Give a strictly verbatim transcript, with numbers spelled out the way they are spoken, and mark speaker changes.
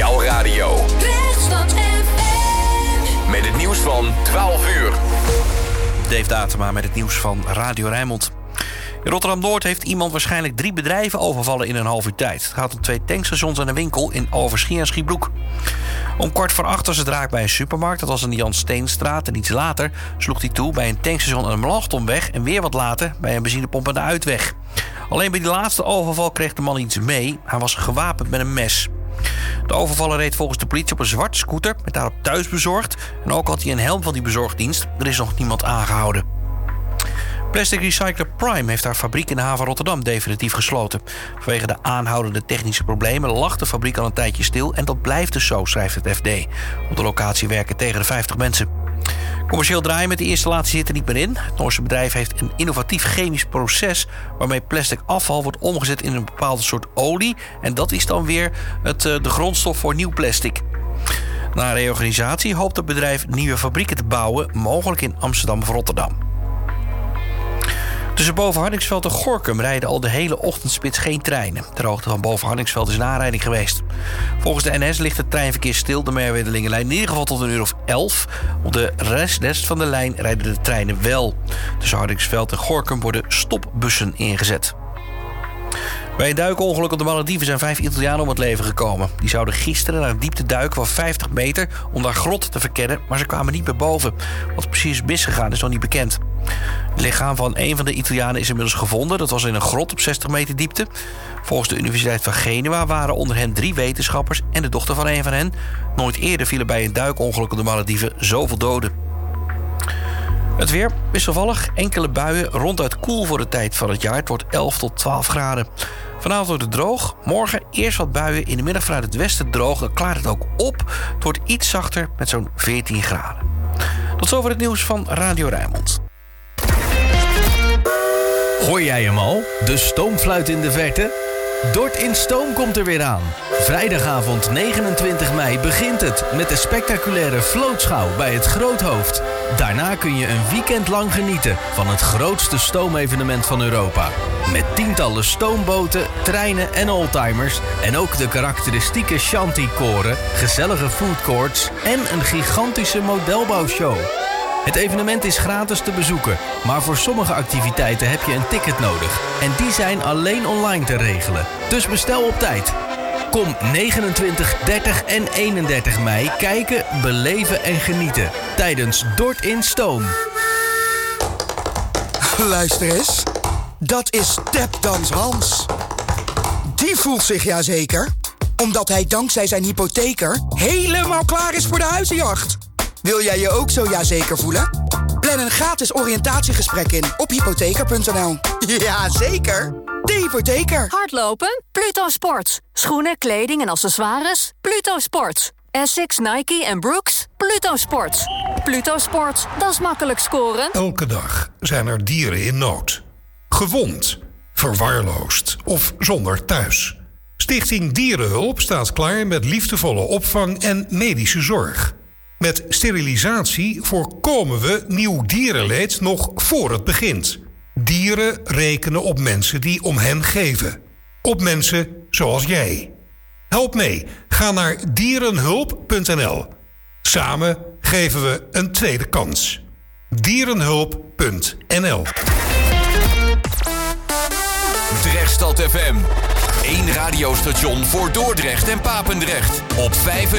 Speaker 1: jouw radio.
Speaker 2: Rechtsstad F M.
Speaker 1: Met het nieuws van twaalf uur.
Speaker 3: Dave Datema met het nieuws van Radio Rijnmond. In Rotterdam-Noord heeft iemand waarschijnlijk drie bedrijven overvallen in een half uur tijd. Het gaat om twee tankstations en een winkel in Overschie en Schiebroek. Om kwart voor acht was het raak bij een supermarkt. Dat was in de Jan Steenstraat. En iets later sloeg hij toe bij een tankstation aan de Melanchthonweg. En weer wat later bij een benzinepomp aan de Uitweg. Alleen bij die laatste overval kreeg de man iets mee. Hij was gewapend met een mes. De overvaller reed volgens de politie op een zwarte scooter met daarop thuisbezorgd. En ook had hij een helm van die bezorgdienst. Er is nog niemand aangehouden. Plastic Recycler Prime heeft haar fabriek in de haven Rotterdam definitief gesloten. Vanwege de aanhoudende technische problemen lag de fabriek al een tijdje stil. En dat blijft dus zo, schrijft het F D. Op de locatie werken tegen de vijftig mensen. Commercieel draaien met de installatie zit er niet meer in. Het Noorse bedrijf heeft een innovatief chemisch proces waarmee plastic afval wordt omgezet in een bepaalde soort olie. En dat is dan weer het, de grondstof voor nieuw plastic. Na reorganisatie hoopt het bedrijf nieuwe fabrieken te bouwen, mogelijk in Amsterdam of Rotterdam. Tussen Boven-Hardingsveld en Gorinchem rijden al de hele ochtendspits geen treinen. Ter hoogte van Boven-Hardingsveld is een aanrijding geweest. Volgens de N S ligt het treinverkeer stil, de Merwedelingenlijn in ieder geval tot een uur of elf. Op de rest, rest van de lijn rijden de treinen wel. Tussen Hardingsveld en Gorinchem worden stopbussen ingezet. Bij een duikongeluk op de Malediven zijn vijf Italianen om het leven gekomen. Die zouden gisteren naar een diepte duiken van vijftig meter om daar grot te verkennen, maar ze kwamen niet meer boven. Wat precies is misgegaan is nog niet bekend. Het lichaam van een van de Italianen is inmiddels gevonden. Dat was in een grot op zestig meter diepte. Volgens de Universiteit van Genua waren onder hen drie wetenschappers en de dochter van een van hen. Nooit eerder vielen bij een duikongeluk op de Malediven zoveel doden. Het weer wisselvallig, enkele buien, ronduit koel voor de tijd van het jaar. Het wordt elf tot twaalf graden. Vanavond wordt het droog. Morgen eerst wat buien, in de middag vanuit het westen droog. Dan klaart het ook op. Het wordt iets zachter met zo'n veertien graden. Tot zover het nieuws van Radio Rijnmond.
Speaker 4: Hoor jij hem al? De stoomfluit in de verte? Dort in Stoom komt er weer aan. Vrijdagavond negenentwintig mei begint het met de spectaculaire vlootschouw bij het Groothoofd. Daarna kun je een weekend lang genieten van het grootste stoomevenement van Europa. Met tientallen stoomboten, treinen en oldtimers en ook de karakteristieke shanty-koren, gezellige foodcourts en een gigantische modelbouwshow. Het evenement is gratis te bezoeken, maar voor sommige activiteiten heb je een ticket nodig. En die zijn alleen online te regelen. Dus bestel op tijd. Kom negenentwintig, dertig en eenendertig mei kijken, beleven en genieten tijdens Dort in Stoom.
Speaker 5: Luister eens, dat is Tapdans Hans. Die voelt zich ja zeker, omdat hij dankzij zijn hypotheker helemaal klaar is voor de huizenjacht. Wil jij je ook zo ja zeker voelen? Plan een gratis oriëntatiegesprek in op hypotheker punt n l. Ja, zeker. De hypotheker.
Speaker 6: Hardlopen? Pluto Sports. Schoenen, kleding en accessoires? Pluto Sports. Essex, Nike en Brooks? Pluto Sports. Pluto Sports, dat is makkelijk scoren.
Speaker 7: Elke dag zijn er dieren in nood. Gewond, verwaarloosd of zonder thuis. Stichting Dierenhulp staat klaar met liefdevolle opvang en medische zorg. Met sterilisatie voorkomen we nieuw dierenleed nog voor het begint. Dieren rekenen op mensen die om hen geven. Op mensen zoals jij. Help mee. Ga naar dierenhulp punt n l. Samen geven we een tweede kans. dierenhulp punt n l.
Speaker 1: Drechtstad F M. Eén radiostation voor Dordrecht en Papendrecht. Op vijf